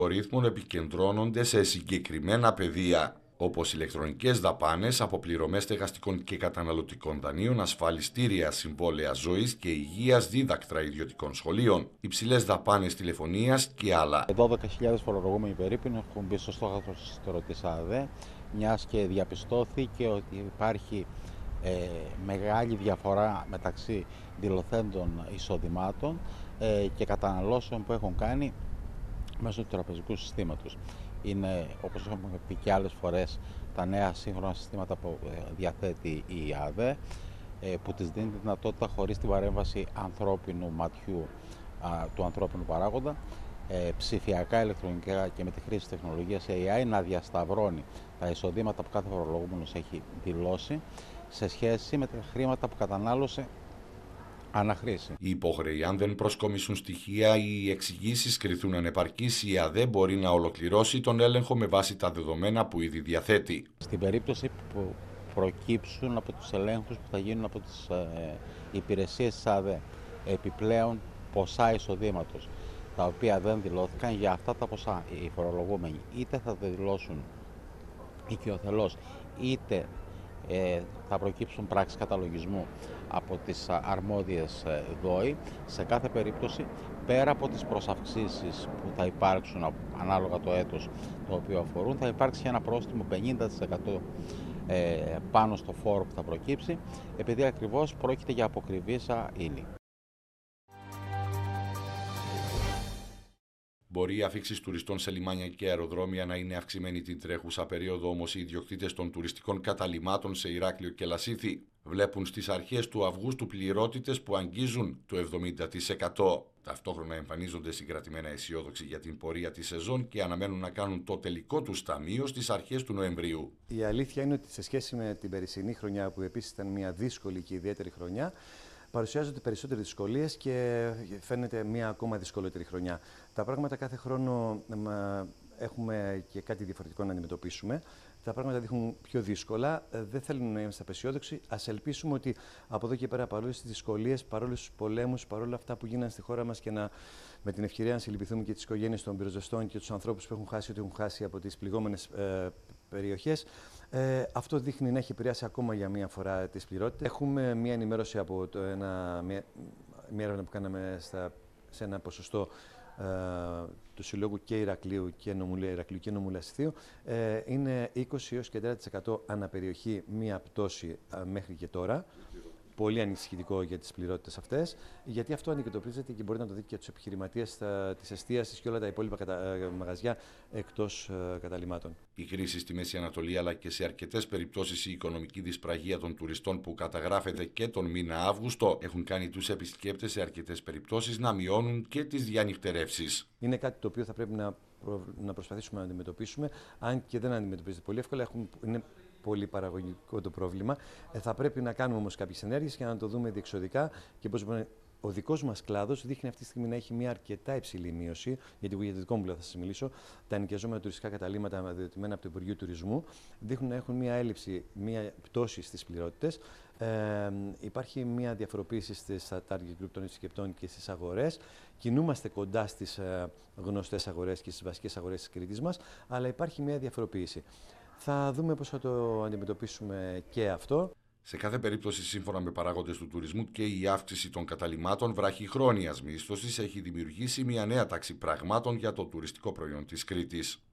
Ρύθμων επικεντρώνονται σε συγκεκριμένα πεδία, όπως ηλεκτρονικές δαπάνες, αποπληρωμές στεγαστικών και καταναλωτικών δανείων, ασφαλιστήρια, συμβόλαια ζωής και υγείας, δίδακτρα ιδιωτικών σχολείων, υψηλές δαπάνες τηλεφωνίας και άλλα. 12.000 φορολογούμενοι περίπου έχουν μπει στο στόχαστρο της ΑΔΕ, μιας και διαπιστώθηκε ότι υπάρχει μεγάλη διαφορά μεταξύ δηλωθέντων εισοδημάτων και καταναλώσεων που έχουν κάνει μέσω του τραπεζικού συστήματος. Είναι, όπως έχουμε πει και άλλες φορές, τα νέα σύγχρονα συστήματα που διαθέτει η ΑΔΕ, που της δίνει τη δυνατότητα χωρίς την παρέμβαση ανθρώπινου ματιού, του ανθρώπινου παράγοντα, ψηφιακά, ηλεκτρονικά και με τη χρήση της τεχνολογίας AI να διασταυρώνει τα εισοδήματα που κάθε φορολογούμενος έχει δηλώσει σε σχέση με τα χρήματα που κατανάλωσε αναχρήση. Οι υποχρεοί, αν δεν προσκομίσουν στοιχεία ή οι εξηγήσεις κριθούν ανεπαρκείς, η ΑΔΕ μπορεί να ολοκληρώσει τον έλεγχο με βάση τα δεδομένα που ήδη διαθέτει. Στην περίπτωση που προκύψουν από τους ελέγχους που θα γίνουν από τις υπηρεσίες της ΑΔΕ επιπλέον ποσά εισοδήματος, τα οποία δεν δηλώθηκαν, για αυτά τα ποσά οι φορολογούμενοι είτε θα τα δηλώσουν οικειοθελώς, είτε θα προκύψουν πράξεις καταλογισμού από τις αρμόδιες ΔΟΗ. Σε κάθε περίπτωση, πέρα από τις προσαυξήσεις που θα υπάρξουν ανάλογα το έτος το οποίο αφορούν, θα υπάρξει ένα πρόστιμο 50% πάνω στο φόρο που θα προκύψει, επειδή ακριβώς πρόκειται για αποκριβήσα ύλη. Μπορεί η αφήξη τουριστών σε λιμάνια και αεροδρόμια να είναι αυξημένη την τρέχουσα περίοδο, όμως οι ιδιοκτήτες των τουριστικών καταλυμάτων σε Ηράκλειο και Λασίθι βλέπουν στις αρχές του Αυγούστου πληρότητες που αγγίζουν το 70%. Ταυτόχρονα εμφανίζονται συγκρατημένα αισιόδοξοι για την πορεία της σεζόν και αναμένουν να κάνουν το τελικό τους ταμείο στις αρχές του Νοεμβρίου. Η αλήθεια είναι ότι σε σχέση με την περσινή χρονιά, που επίσης ήταν μια δύσκολη και ιδιαίτερη χρονιά, παρουσιάζονται περισσότερες δυσκολίες και φαίνεται μια ακόμα δυσκολότερη χρονιά. Τα πράγματα κάθε χρόνο έχουμε και κάτι διαφορετικό να αντιμετωπίσουμε. Τα πράγματα δείχνουν πιο δύσκολα. Δεν θέλουμε να είμαστε απεσιόδοξοι. Ας ελπίσουμε ότι από εδώ και πέρα, παρόλες τις δυσκολίες, παρόλους τους πολέμους, παρόλα αυτά που γίνανε στη χώρα μας, και με την ευκαιρία να συλληπιθούμε και τις οικογένειες των πυροσβεστών και τους ανθρώπους που έχουν χάσει ό,τι έχουν χάσει από τις πληγόμενες περιοχές, αυτό δείχνει να έχει επηρεάσει ακόμα για μία φορά τις πληρότητες. Έχουμε μία ενημέρωση από μία έρευνα που κάναμε σε ένα ποσοστό του Συλλόγου και Ηρακλείου και Νομού Λασιθίου. Είναι 20 έως και 30% αναπεριοχή μία πτώση μέχρι και τώρα. Πολύ ανησυχητικό για τις πληρότητες αυτές, γιατί αυτό αντιμετωπίζεται και μπορείτε να το δείτε και τους επιχειρηματίες της εστίασης και όλα τα υπόλοιπα μαγαζιά εκτός καταλυμάτων. Η κρίση στη Μέση Ανατολή, αλλά και σε αρκετές περιπτώσεις η οικονομική δυσπραγία των τουριστών που καταγράφεται και τον μήνα Αύγουστο, έχουν κάνει τους επισκέπτες σε αρκετές περιπτώσεις να μειώνουν και τις διανυκτερεύσεις. Είναι κάτι το οποίο θα πρέπει να προσπαθήσουμε να αντιμετωπίσουμε, αν και δεν αντιμετωπίζεται πολύ εύκολα. Είναι πολύ παραγωγικό το πρόβλημα. Θα πρέπει να κάνουμε όμως κάποιες ενέργειες για να το δούμε διεξοδικά και πώς μπορεί. Ο δικός μας κλάδος δείχνει αυτή τη στιγμή να έχει μια αρκετά υψηλή μείωση, γιατί για το δικό μου κλάδο θα σας μιλήσω. Τα ενοικιαζόμενα τουριστικά καταλύματα διατεθειμένα από το Υπουργείο Τουρισμού δείχνουν να έχουν μια έλλειψη, μια πτώση στις πληρότητες. Υπάρχει μια διαφοροποίηση στα target group των επισκεπτών και στις αγορές. Κινούμαστε κοντά στις γνωστές αγορές και στις βασικές αγορές της Κρήτης μας, αλλά υπάρχει μια διαφοροποίηση. Θα δούμε πώς θα το αντιμετωπίσουμε και αυτό. Σε κάθε περίπτωση, σύμφωνα με παράγοντες του τουρισμού, και η αύξηση των καταλυμάτων βραχυχρόνιας μίσθωσης έχει δημιουργήσει μια νέα τάξη πραγμάτων για το τουριστικό προϊόν της Κρήτης.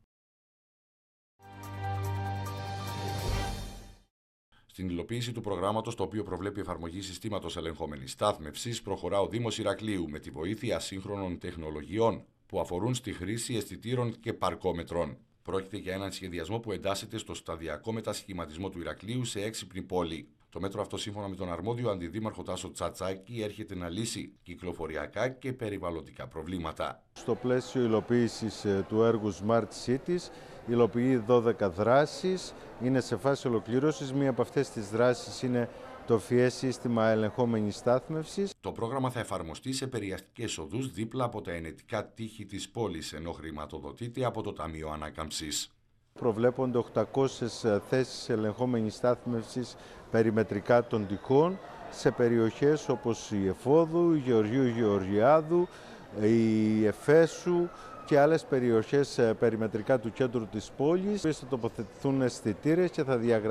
Στην υλοποίηση του προγράμματος, το οποίο προβλέπει εφαρμογή συστήματος ελεγχόμενης στάθμευσης, προχωρά ο Δήμος Ηρακλείου με τη βοήθεια σύγχρονων τεχνολογιών που αφορούν στη χρήση αισθητήρων και παρκόμετρων. Πρόκειται για έναν σχεδιασμό που εντάσσεται στο σταδιακό μετασχηματισμό του Ηρακλείου σε έξυπνη πόλη. Το μέτρο αυτό, σύμφωνα με τον αρμόδιο αντιδήμαρχο Τάσο Τσατσάκη, έρχεται να λύσει κυκλοφοριακά και περιβαλλοντικά προβλήματα. Στο πλαίσιο υλοποίησης του έργου Smart Cities, υλοποιεί 12 δράσεις, είναι σε φάση ολοκλήρωσης. Μία από αυτές τις δράσεις είναι το FIE σύστημα ελεγχόμενης στάθμευσης. Το πρόγραμμα θα εφαρμοστεί σε περιαστικές οδούς δίπλα από τα ενετικά τείχη της πόλης, ενώ χρηματοδοτείται από το Ταμείο Ανάκαμψης. Προβλέπονται 800 θέσεις ελεγχόμενης στάθμευσης περιμετρικά των τυχών σε περιοχές όπως η Εφόδου, η Γεωργίου Γεωργιάδου, η Εφέσου, και άλλες περιοχές περιμετρικά του κέντρου της πόλης, που θα τοποθετηθούν αισθητήρες και θα διαγραφούν